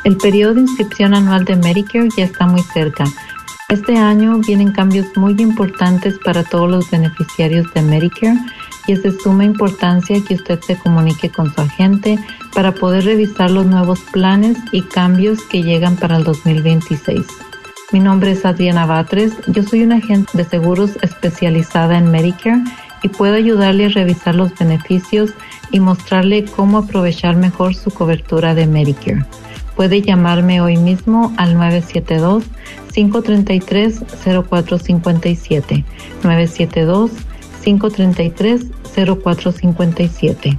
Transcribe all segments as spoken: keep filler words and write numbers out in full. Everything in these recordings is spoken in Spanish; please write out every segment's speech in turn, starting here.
El periodo de inscripción anual de Medicare ya está muy cerca. Este año vienen cambios muy importantes para todos los beneficiarios de Medicare y es de suma importancia que usted se comunique con su agente para poder revisar los nuevos planes y cambios que llegan para el dos mil veintiséis. Mi nombre es Adriana Batres, yo soy una agente de seguros especializada en Medicare y puedo ayudarle a revisar los beneficios y mostrarle cómo aprovechar mejor su cobertura de Medicare. Puede llamarme hoy mismo al nueve siete dos, cinco tres tres, cero cuatro cinco siete, nueve siete dos, cinco tres tres, cero cuatro cinco siete.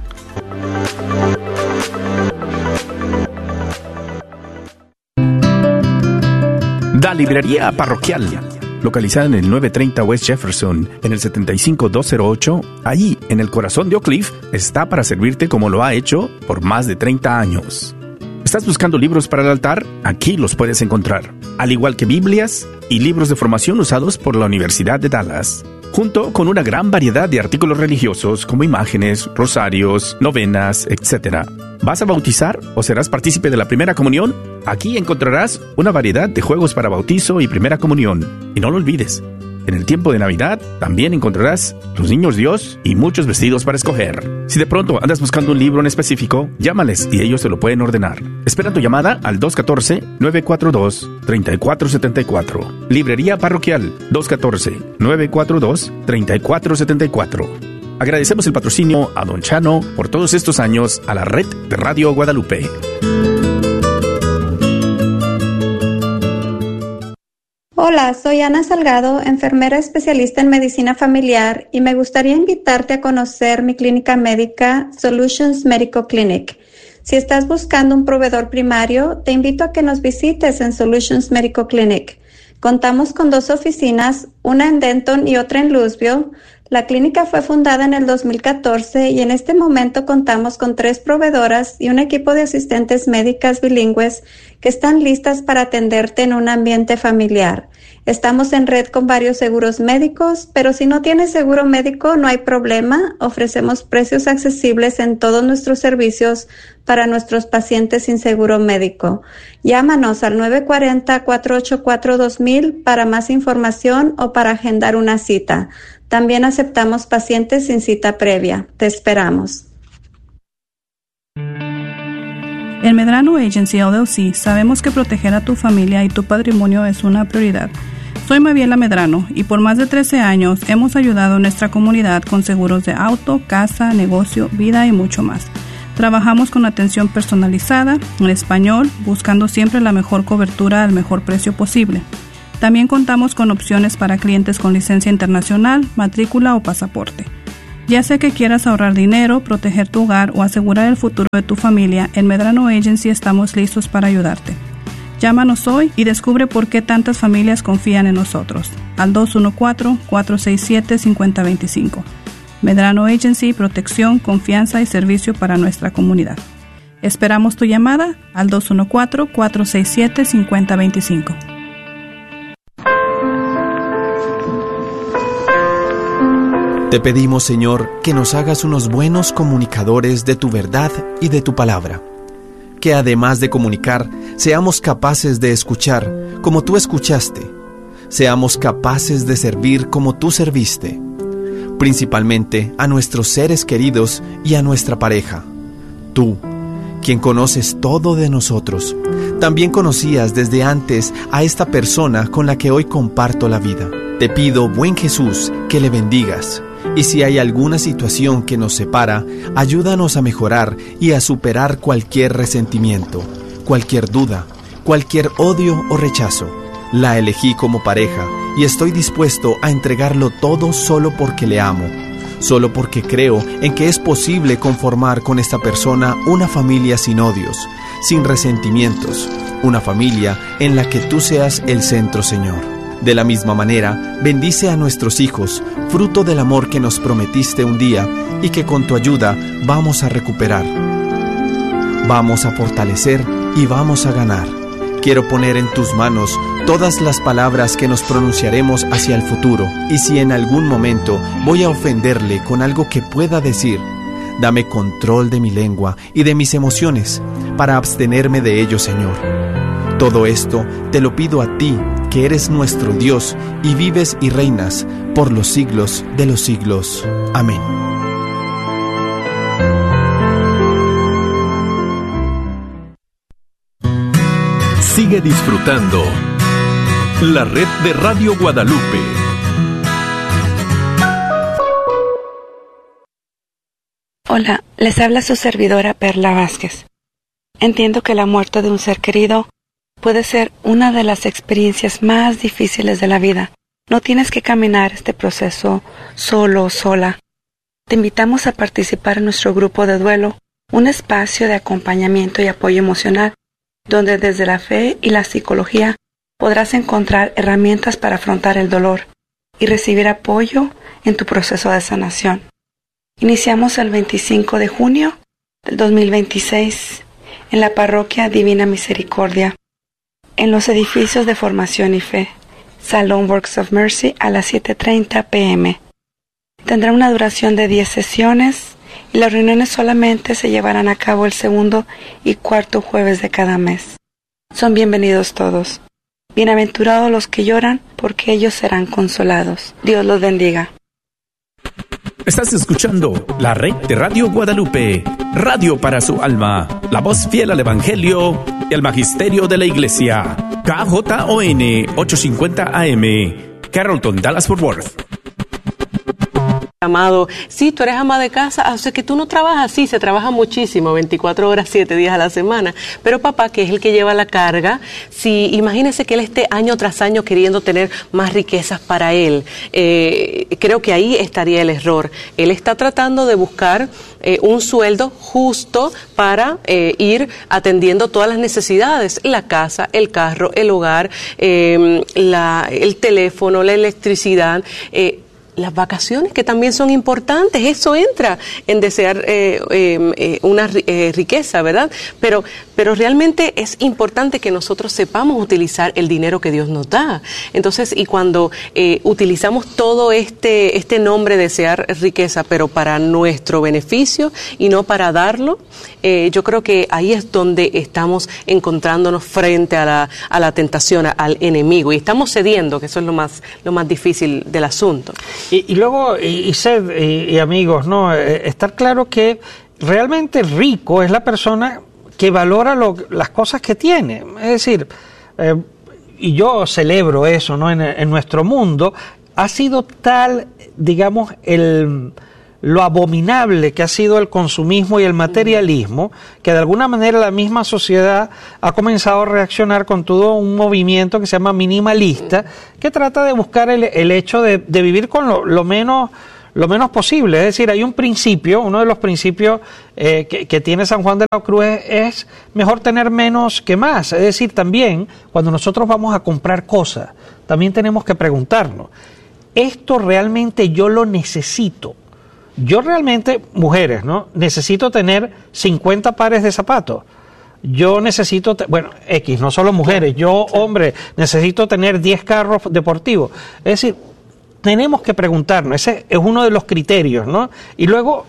La Librería Parroquial, localizada en el novecientos treinta West Jefferson, en el setenta y cinco mil doscientos ocho, allí en el corazón de Oak Cliff, está para servirte como lo ha hecho por más de treinta años. ¿Estás buscando libros para el altar? Aquí los puedes encontrar, al igual que Biblias y libros de formación usados por la Universidad de Dallas, junto con una gran variedad de artículos religiosos como imágenes, rosarios, novenas, etcétera. ¿Vas a bautizar o serás partícipe de la primera comunión? Aquí encontrarás una variedad de juegos para bautizo y primera comunión. Y no lo olvides, en el tiempo de Navidad también encontrarás los niños Dios y muchos vestidos para escoger. Si de pronto andas buscando un libro en específico, llámales y ellos te lo pueden ordenar. Espera tu llamada al dos uno cuatro, nueve cuatro dos, tres cuatro siete cuatro. Librería Parroquial dos uno cuatro, nueve cuatro dos, tres cuatro siete cuatro. Agradecemos el patrocinio a Don Chano por todos estos años a la red de Radio Guadalupe. Hola, soy Ana Salgado, enfermera especialista en medicina familiar y me gustaría invitarte a conocer mi clínica médica Solutions Medical Clinic. Si estás buscando un proveedor primario, te invito a que nos visites en Solutions Medical Clinic. Contamos con dos oficinas, una en Denton y otra en Louisville. La clínica fue fundada en el dos mil catorce y en este momento contamos con tres proveedoras y un equipo de asistentes médicas bilingües que están listas para atenderte en un ambiente familiar. Estamos en red con varios seguros médicos, pero si no tienes seguro médico no hay problema. Ofrecemos precios accesibles en todos nuestros servicios para nuestros pacientes sin seguro médico. Llámanos al nueve cuatro cero, cuatro ocho cuatro, dos mil para más información o para agendar una cita. También aceptamos pacientes sin cita previa. Te esperamos. En Medrano Agency L L C sabemos que proteger a tu familia y tu patrimonio es una prioridad. Soy Mabiela Medrano y por más de trece años hemos ayudado a nuestra comunidad con seguros de auto, casa, negocio, vida y mucho más. Trabajamos con atención personalizada, en español, buscando siempre la mejor cobertura al mejor precio posible. También contamos con opciones para clientes con licencia internacional, matrícula o pasaporte. Ya sea que quieras ahorrar dinero, proteger tu hogar o asegurar el futuro de tu familia, en Medrano Agency estamos listos para ayudarte. Llámanos hoy y descubre por qué tantas familias confían en nosotros. Al dos uno cuatro, cuatro seis siete, cinco cero dos cinco. Medrano Agency, protección, confianza y servicio para nuestra comunidad. Esperamos tu llamada al dos uno cuatro, cuatro seis siete, cinco cero dos cinco. Te pedimos, Señor, que nos hagas unos buenos comunicadores de tu verdad y de tu palabra. Que además de comunicar, seamos capaces de escuchar como tú escuchaste. Seamos capaces de servir como tú serviste. Principalmente a nuestros seres queridos y a nuestra pareja. Tú, quien conoces todo de nosotros, también conocías desde antes a esta persona con la que hoy comparto la vida. Te pido, buen Jesús, que le bendigas. Y si hay alguna situación que nos separa, ayúdanos a mejorar y a superar cualquier resentimiento, cualquier duda, cualquier odio o rechazo. La elegí como pareja y estoy dispuesto a entregarlo todo solo porque le amo, solo porque creo en que es posible conformar con esta persona una familia sin odios, sin resentimientos, una familia en la que tú seas el centro, Señor. De la misma manera, bendice a nuestros hijos, fruto del amor que nos prometiste un día y que con tu ayuda vamos a recuperar. Vamos a fortalecer y vamos a ganar. Quiero poner en tus manos todas las palabras que nos pronunciaremos hacia el futuro, y si en algún momento voy a ofenderle con algo que pueda decir, dame control de mi lengua y de mis emociones, para abstenerme de ello, Señor. Todo esto te lo pido a ti, que eres nuestro Dios y vives y reinas por los siglos de los siglos. Amén. Sigue disfrutando la red de Radio Guadalupe. Hola, les habla su servidora Perla Vázquez. Entiendo que la muerte de un ser querido puede ser una de las experiencias más difíciles de la vida. No tienes que caminar este proceso solo o sola. Te invitamos a participar en nuestro grupo de duelo, un espacio de acompañamiento y apoyo emocional, donde desde la fe y la psicología podrás encontrar herramientas para afrontar el dolor y recibir apoyo en tu proceso de sanación. Iniciamos el veinticinco de junio del dos mil veintiséis en la Parroquia Divina Misericordia, en los edificios de Formación y Fe, Salón Works of Mercy, a las siete treinta pe eme. Tendrá una duración de diez sesiones y las reuniones solamente se llevarán a cabo el segundo y cuarto jueves de cada mes. Son bienvenidos todos. Bienaventurados los que lloran, porque ellos serán consolados. Dios los bendiga. Estás escuchando la red de Radio Guadalupe, radio para su alma, la voz fiel al Evangelio y al Magisterio de la Iglesia. K J O N ochocientos cincuenta A M, Carrollton, Dallas-Fort Worth. Amado, sí, tú eres ama de casa, o sea que tú no trabajas, sí, se trabaja muchísimo, veinticuatro horas, siete días a la semana, pero papá, que es el que lleva la carga, si imagínese que él esté año tras año queriendo tener más riquezas para él, eh, creo que ahí estaría el error. Él está tratando de buscar eh, un sueldo justo para eh, ir atendiendo todas las necesidades, la casa, el carro, el hogar, eh, la, el teléfono, la electricidad, eh, las vacaciones, que también son importantes. Eso entra en desear eh, eh, una eh, riqueza, ¿verdad? Pero, pero realmente es importante que nosotros sepamos utilizar el dinero que Dios nos da. Entonces, y cuando eh, utilizamos todo este, este nombre, desear riqueza, pero para nuestro beneficio y no para darlo, eh, yo creo que ahí es donde estamos encontrándonos frente a la, a la tentación, al enemigo, y estamos cediendo, que eso es lo más, lo más difícil del asunto. Y, y luego, y, y sed, y, y amigos, ¿no? Eh, estar claro que realmente rico es la persona que valora lo, las cosas que tiene. Es decir, eh, y yo celebro eso, ¿no? En, en nuestro mundo ha sido tal, digamos, el... lo abominable que ha sido el consumismo y el materialismo, que de alguna manera la misma sociedad ha comenzado a reaccionar con todo un movimiento que se llama minimalista, que trata de buscar el, el hecho de, de vivir con lo, lo menos lo menos posible. Es decir, hay un principio, uno de los principios eh, que, que tiene San Juan de la Cruz es, es mejor tener menos que más. Es decir, también cuando nosotros vamos a comprar cosas, también tenemos que preguntarnos, ¿esto realmente yo lo necesito? Yo realmente, mujeres, ¿no? Necesito tener cincuenta pares de zapatos. Yo necesito, te- bueno, X, no solo mujeres, yo, hombre, necesito tener diez carros deportivos. Es decir, tenemos que preguntarnos, ese es uno de los criterios, ¿no? Y luego,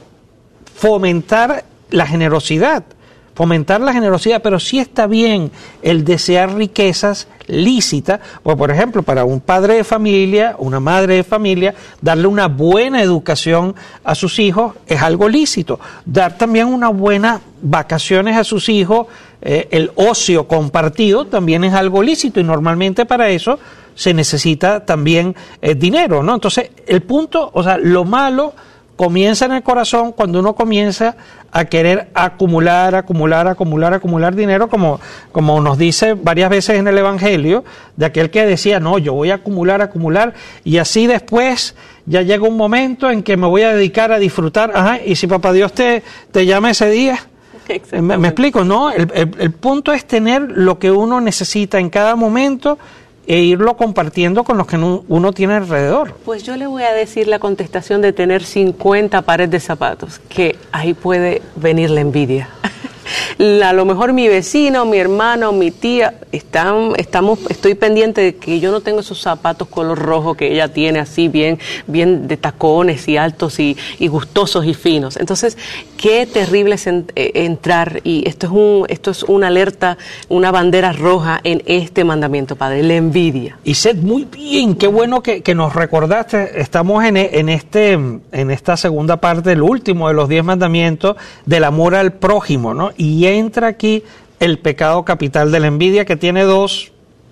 fomentar la generosidad. Fomentar la generosidad, pero sí está bien el desear riquezas lícitas, o por ejemplo, para un padre de familia, una madre de familia, darle una buena educación a sus hijos es algo lícito. Dar también unas buenas vacaciones a sus hijos, eh, el ocio compartido también es algo lícito, y normalmente para eso se necesita también eh, dinero, ¿no? Entonces, el punto, o sea, lo malo comienza en el corazón cuando uno comienza a querer acumular, acumular, acumular, acumular dinero, como, como nos dice varias veces en el Evangelio, de aquel que decía, no, yo voy a acumular, acumular, y así después ya llega un momento en que me voy a dedicar a disfrutar, ajá, y si papá Dios te, te llama ese día, me, me explico, ¿no? El, el, el punto es tener lo que uno necesita en cada momento e irlo compartiendo con los que uno tiene alrededor. Pues yo le voy a decir la contestación de tener cincuenta pares de zapatos, que ahí puede venir la envidia. a lo mejor mi vecino, mi hermano, mi tía, están, estamos, estoy pendiente de que yo no tengo esos zapatos color rojo que ella tiene, así bien, bien de tacones y altos y, y gustosos y finos. Entonces, qué terrible es en, eh, entrar, y esto es un, esto es una alerta, una bandera roja en este mandamiento, Padre, la envidia. Y Seth, muy bien, qué bueno que, que nos recordaste. Estamos en, en, este, en esta segunda parte, el último de los diez mandamientos, del amor al prójimo, ¿no? Y entra aquí el pecado capital de la envidia, que tiene dos,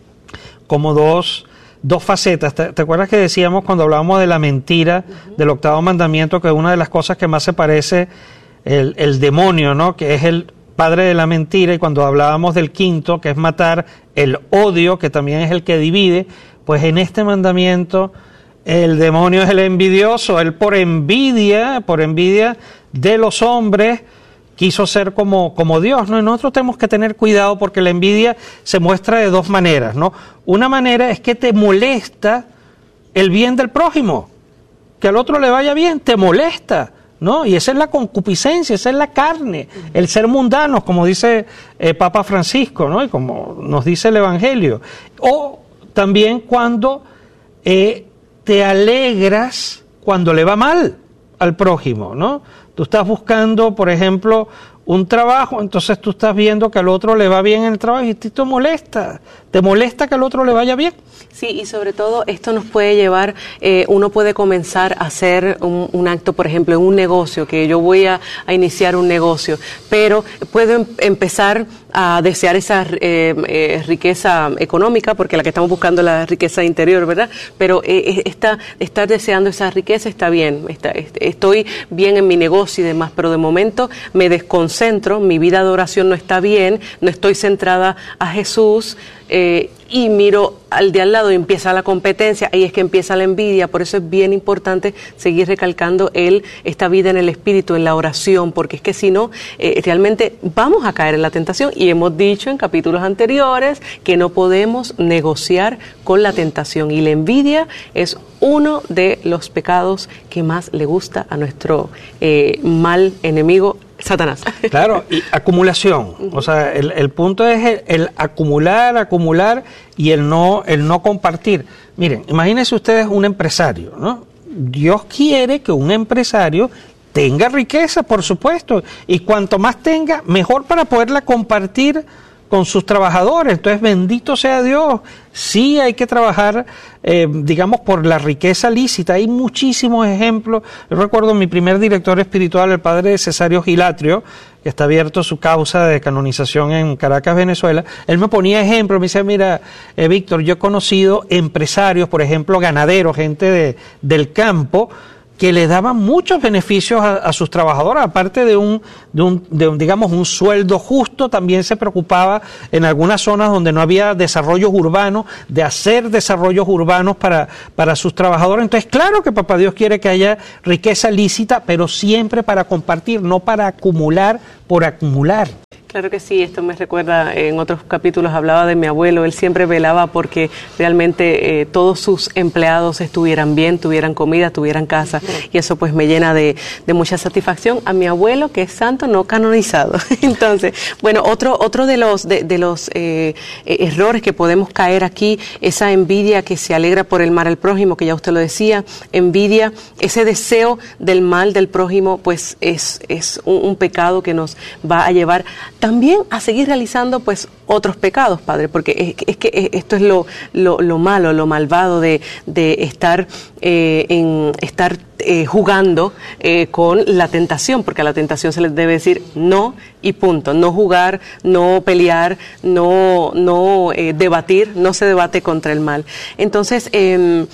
como dos, dos facetas. ¿Te, ¿Te acuerdas que decíamos cuando hablábamos de la mentira, uh-huh, del octavo mandamiento, que una de las cosas que más se parece el, el demonio, ¿no? Que es el padre de la mentira, y cuando hablábamos del quinto, que es matar, el odio, que también es el que divide, pues en este mandamiento el demonio es el envidioso. Él por envidia, por envidia de los hombres, quiso ser como, como Dios, ¿no? Y nosotros tenemos que tener cuidado, porque la envidia se muestra de dos maneras, ¿no? Una manera es que te molesta el bien del prójimo, que al otro le vaya bien, te molesta, ¿no? Y esa es la concupiscencia, esa es la carne, el ser mundanos, como dice eh, Papa Francisco, ¿no? Y como nos dice el Evangelio. O también cuando eh, te alegras cuando le va mal al prójimo, ¿no? Tú estás buscando, por ejemplo, un trabajo, entonces tú estás viendo que al otro le va bien en el trabajo y te molesta, te molesta que al otro le vaya bien. Sí, y sobre todo esto nos puede llevar, eh, uno puede comenzar a hacer un, un acto, por ejemplo, en un negocio, que yo voy a, a iniciar un negocio, pero puedo em- empezar a desear esa eh, eh, riqueza económica, porque la que estamos buscando es la riqueza interior, ¿verdad? Pero eh, esta, estar deseando esa riqueza está bien, está, estoy bien en mi negocio y demás, pero de momento me desconcentro, mi vida de oración no está bien, no estoy centrada a Jesús, eh, y miro al de al lado y empieza la competencia, ahí es que empieza la envidia. Por eso es bien importante seguir recalcando el, esta vida en el Espíritu, en la oración, porque es que si no, eh, realmente vamos a caer en la tentación, y hemos dicho en capítulos anteriores que no podemos negociar con la tentación, y la envidia es uno de los pecados que más le gusta a nuestro eh, mal enemigo, Satanás. Claro, y acumulación. O sea, el, el punto es el, el acumular, acumular y el no, el no compartir. Miren, imagínense ustedes un empresario, ¿no? Dios quiere que un empresario tenga riqueza, por supuesto, y cuanto más tenga, mejor para poderla compartir con sus trabajadores. Entonces, bendito sea Dios. Sí hay que trabajar, eh, digamos, por la riqueza lícita. Hay muchísimos ejemplos. Yo recuerdo mi primer director espiritual, el padre Cesario Gilatrio, que está abierto su causa de canonización en Caracas, Venezuela. Él me ponía ejemplos, me decía, mira, eh, Víctor, yo he conocido empresarios, por ejemplo, ganaderos, gente de, del campo, que le daban muchos beneficios a, a sus trabajadores, aparte de un, de un, de un, digamos, un sueldo justo. También se preocupaba en algunas zonas donde no había desarrollos urbanos, de hacer desarrollos urbanos para, para sus trabajadores. Entonces, claro que Papá Dios quiere que haya riqueza lícita, pero siempre para compartir, no para acumular por acumular. Claro que sí, esto me recuerda, en otros capítulos hablaba de mi abuelo, él siempre velaba porque realmente eh, todos sus empleados estuvieran bien, tuvieran comida, tuvieran casa, y eso pues me llena de, de mucha satisfacción. A mi abuelo, que es santo, no canonizado. Entonces, bueno, otro otro de los de, de los eh, errores que podemos caer aquí, esa envidia que se alegra por el mal al prójimo, que ya usted lo decía, envidia, ese deseo del mal del prójimo, pues es, es un, un pecado que nos va a llevar también a seguir realizando pues otros pecados, Padre, porque es, es que esto es lo, lo, lo malo, lo malvado de, de estar eh, en estar eh, jugando eh, con la tentación, porque a la tentación se les debe decir no y punto, no jugar, no pelear, no, no eh, debatir, no se debate contra el mal. Entonces, eh,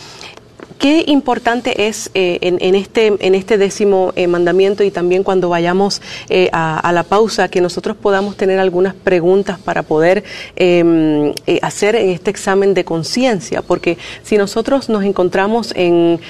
qué importante es eh, en, en este en este décimo eh, mandamiento, y también cuando vayamos eh, a, a la pausa, que nosotros podamos tener algunas preguntas para poder eh, eh, hacer en este examen de conciencia, porque si nosotros nos encontramos en,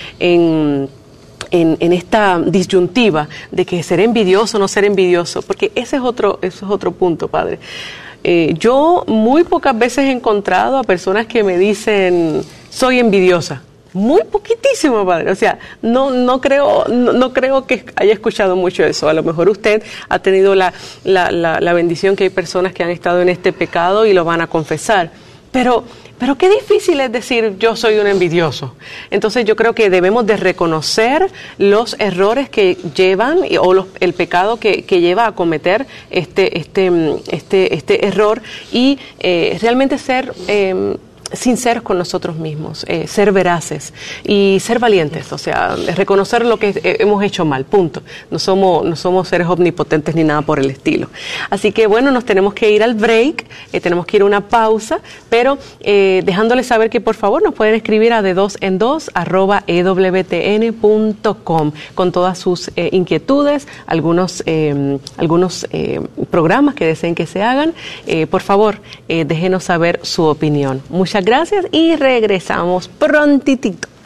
en En, en esta disyuntiva de que ser envidioso o no ser envidioso, porque ese es otro, ese es otro punto, Padre. Eh, yo muy pocas veces he encontrado a personas que me dicen, soy envidiosa. Muy poquitísimo, padre. O sea, no no creo no, no creo que haya escuchado mucho eso. A lo mejor usted ha tenido la, la, la, la bendición que hay personas que han estado en este pecado y lo van a confesar. Pero, pero qué difícil es decir yo soy un envidioso. Entonces yo creo que debemos de reconocer los errores que llevan o los, el pecado que, que lleva a cometer este, este, este, este error y eh, realmente ser... Eh, sinceros con nosotros mismos, eh, ser veraces y ser valientes, o sea, reconocer lo que eh, hemos hecho mal, punto. No somos, no somos seres omnipotentes ni nada por el estilo. Así que bueno, nos tenemos que ir al break, eh, tenemos que ir a una pausa, pero eh, dejándoles saber que por favor nos pueden escribir a de dos en dos arroba e w t n punto com con todas sus eh, inquietudes, algunos, eh, algunos eh, programas que deseen que se hagan. Eh, por favor, eh, déjenos saber su opinión. Muchas gracias y regresamos prontitito.